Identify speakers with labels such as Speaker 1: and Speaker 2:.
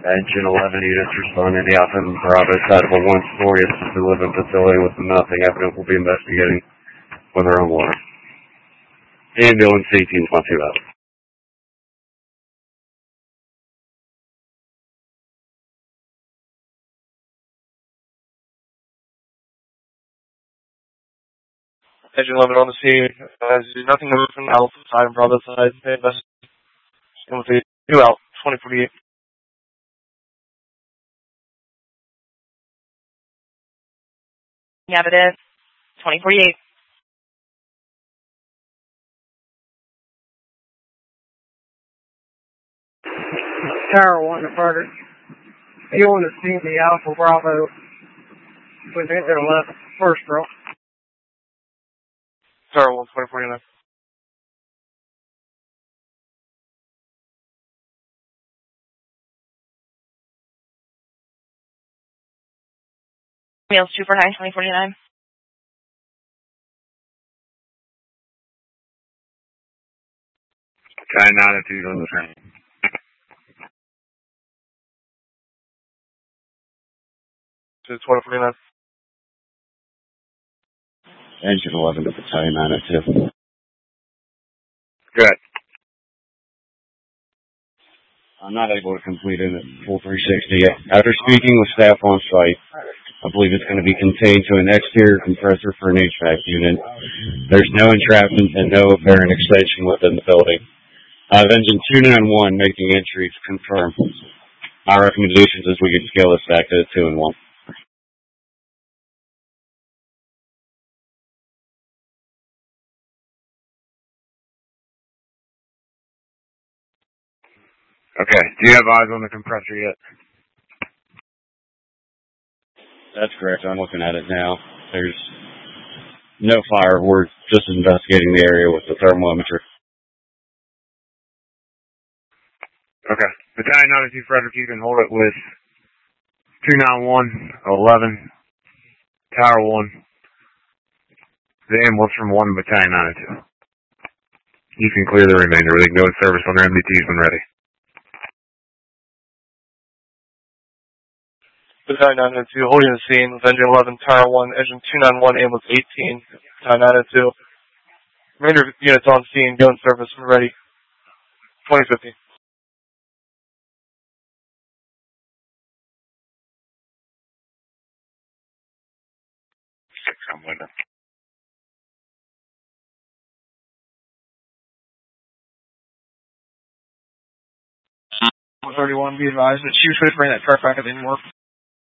Speaker 1: Engine 11 units responding to the Alpha and Bravo side of a one-story assisted living facility with nothing evident will be investigating with our own water. Ambulance 1822 out.
Speaker 2: Engine 11 on the scene. Nothing moved from Alpha side and Bravo side. Ambulance 2 out. 2048.
Speaker 3: Negative. 2048.
Speaker 4: Tower 1 to Frederick. You want to see the Alpha Bravo with engine 11, first row.
Speaker 2: Tower 1, 2049.
Speaker 3: Meals 2 for 9, 2049.
Speaker 1: Battalion attitude on the train.
Speaker 2: To 2049.
Speaker 1: Engine 11 to Battalion attitude. Good. I'm not able to complete it at full 360 yet. After speaking with staff on site, I believe it's going to be contained to an exterior compressor for an HVAC unit. There's no entrapment and no apparent extension within the building. I have engine 291 making entries confirmed. My recommendation is we can scale this back to 2 and 1. Okay. Do you have eyes on the compressor yet? That's correct. I'm looking at it now. There's no fire. We're just investigating the area with the thermometer. Okay. Battalion 92 Frederick, you can hold it with 291, 11, Tower 1. The ambulance from 1 Battalion 92. You can clear the remainder. They can go in service when their MDT's been ready.
Speaker 2: Battalion 902, holding the scene with engine 11, Tower 1, engine 291, ambulance 18, Battalion 902. Remainder units on scene, go in service when ready. 2050.
Speaker 1: I'm winning.
Speaker 4: 131, be advised that she was supposed to bring that truck back. It didn't work.